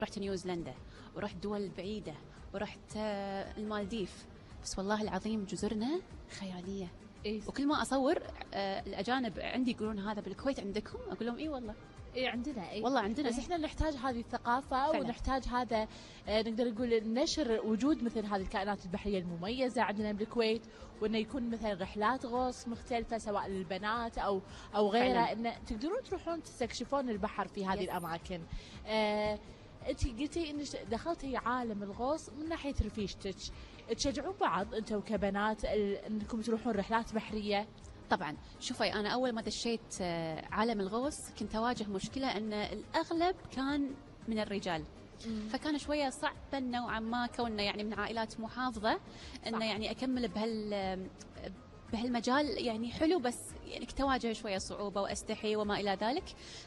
رحت نيوزيلندا ورحت دول بعيدة ورحت المالديف، بس والله العظيم جزرنا خيالية. إيه؟ وكل ما أصور الأجانب عندي يقولون هذا بالكويت عندكم؟ أقول لهم إي والله. إيه عندنا. إيه؟ والله عندنا. بس إحنا نحتاج هذه الثقافة فعلا. ونحتاج هذا نقدر نقول نشر وجود مثل هذه الكائنات البحرية المميزة عندنا بالكويت، وإنه يكون مثلا رحلات غوص مختلفة سواء للبنات أو غيرها، إن تقدرون تروحون تستكشفون البحر في هذه الأماكن. أنت قلتي إنك دخلتي عالم الغوص من ناحية رفيجتك، تشجعون بعض أنتم كبنات إنكم تروحون رحلات بحرية؟ طبعا شوفي، أنا أول ما دشيت عالم الغوص كنت أواجه مشكلة أن الأغلب كان من الرجال، فكان شوية صعبا نوعا ما كوننا يعني من عائلات محافظة أن يعني أكمل بهالمجال. يعني حلو، بس يعني كنت أواجه شوية صعوبة وأستحي وما إلى ذلك.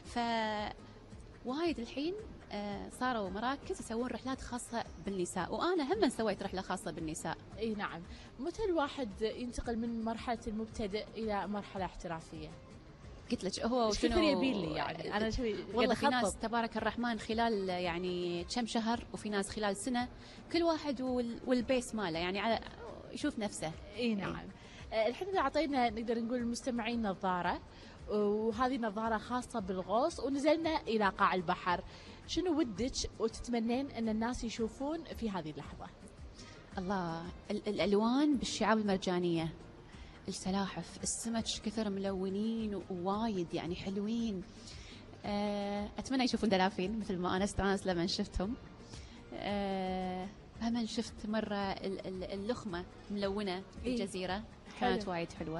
وايد الحين صاروا مراكز يسوون رحلات خاصة بالنساء، وأنا هم سويت رحلة خاصة بالنساء. اي نعم. متى الواحد ينتقل من مرحلة المبتدئ إلى مرحلة احترافية؟ قلت لك هو شنو كثر يبي لي يعني أنا والله في ناس تبارك الرحمن خلال يعني كم شهر، وفي ناس خلال سنة، كل واحد والبيس ماله يعني على يشوف نفسه. اي نعم. الحين إذا أعطينا نقدر نقول المستمعين نظارة، وهذه نظارة خاصة بالغوص، ونزلنا إلى قاع البحر، شنو ودك وتتمنين أن الناس يشوفون في هذه اللحظة؟ الله، الألوان بالشعاب المرجانية، السلاحف، السمك كثر ملونين ووايد يعني حلوين. أتمنى يشوفون دلافين مثل ما أنا استانست لما شفتهم. هم شفت مرة اللخمة ملونة في الجزيرة، كانت وايد حلوة.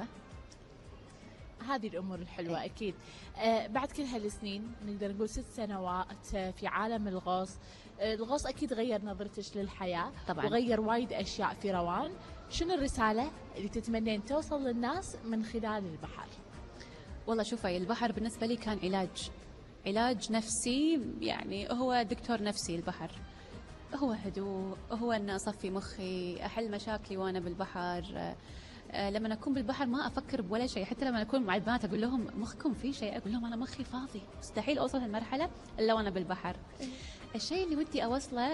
هذه الأمور الحلوة أكيد. بعد كل هالسنين نقدر نقول 6 سنوات في عالم الغوص، الغوص أكيد غير نظرتش للحياة طبعا، وغير وايد أشياء في روان. شنو الرسالة اللي تتمنين توصل للناس من خلال البحر؟ والله شوفي، البحر بالنسبة لي كان علاج نفسي، يعني هو دكتور نفسي. البحر هو هدوء، هو أن أصفي مخي، أحل مشاكلي وأنا بالبحر. لما أكون بالبحر ما أفكر بولا شيء. حتى لما أكون مع البنات أقول لهم مخكم في شيء، أقول لهم أنا مخي فاضي، مستحيل أوصل هالمرحلة إلا وأنا بالبحر. الشيء اللي ودي أوصله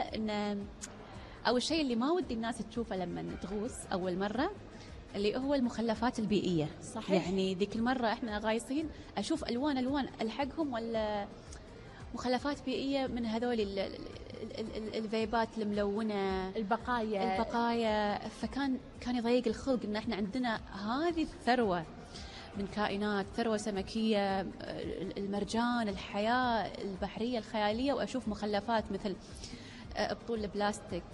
أو الشيء اللي ما ودي الناس تشوفه لما تغوص أول مرة، اللي هو المخلفات البيئية. صحيح. يعني ذيك المرة إحنا غايصين أشوف ألوان ألحقهم، ولا مخلفات بيئية من هذول الفيبات الملونة، البقايا. فكان يضيق الخلق إن إحنا عندنا هذه الثروة من كائنات، ثروة سمكية، المرجان، الحياة البحرية الخيالية، وأشوف مخلفات مثل بطول البلاستيك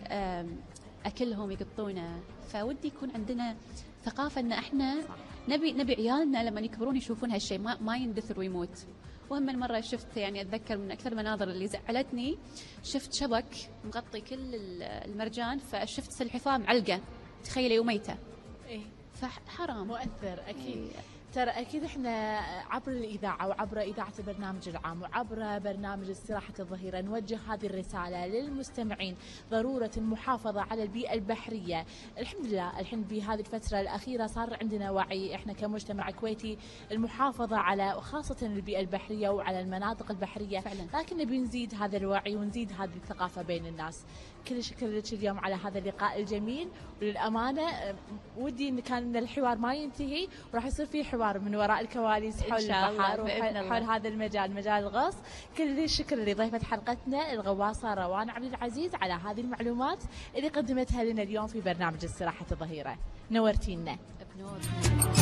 أكلهم يقطونه. فودي يكون عندنا ثقافة إن إحنا نبي عيالنا لما يكبرون يشوفون هالشيء، ما يندثر ويموت. وهم مرة شفت، يعني أتذكر من أكثر المناظر اللي زعلتني، شفت شبك مغطي كل المرجان، فشفت سلحفاة معلقة، تخيلي، وميتة. فحرام. مؤثر أكيد. ترى أكيد إحنا عبر الإذاعة وعبر إذاعة البرنامج العام وعبر برنامج استراحة الظهيرة نوجه هذه الرسالة للمستمعين، ضرورة المحافظة على البيئة البحرية. الحمد لله الحين بهذه الفترة الأخيرة صار عندنا وعي إحنا كمجتمع كويتي المحافظة على خاصة البيئة البحرية وعلى المناطق البحرية فعلا. لكن نبي نزيد هذا الوعي ونزيد هذه الثقافة بين الناس. كل شكر لك اليوم على هذا اللقاء الجميل، وللأمانة ودي إن كان الحوار ما ينتهي، وراح يصير في حوار من وراء الكواليس حول البحر وحول هذا المجال، مجال الغوص. كل الشكر لضيفة حلقتنا الغواصة روان عبد العزيز على هذه المعلومات اللي قدمتها لنا اليوم في برنامج استراحة الظهيرة. نورتينا. بنور.